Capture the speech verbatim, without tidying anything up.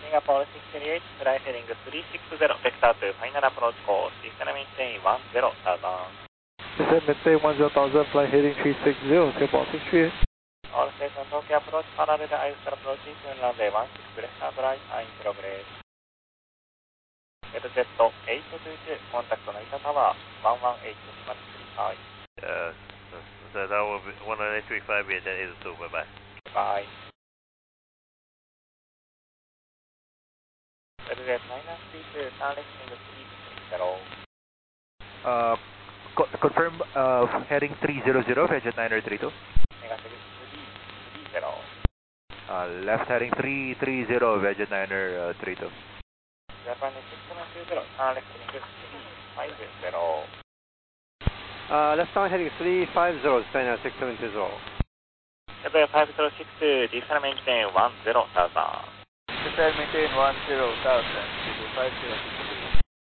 Singapore six thirty-eight, fly heading three six zero, vector to final approach course, descend maintain one zero thousand. Descend maintain one zero thousand, fly heading three six zero, Singapore six thirty-eight. All station Tokyo approach, parallel ISR approach, soon runway one six, left hand right, in progress. L Z eight two two, contact Narita Tower, one one eight one three five. Uh, so that will be one nine three five, yeah, that is two, bye bye. Bye. L Z nine three two, turn left heading three six zero. Uh, co confirm uh, heading three zero zero, Fedget niner three two. Negative three three zero. Uh, left heading three three zero, Fedget niner three two. Japan six seven two zero, turn left heading three five zero. Uh, left down heading three five zero, China six seven two zero. L Z five zero six, descend maintain one zero thousand. Descend maintain one zero thousand, five zero six.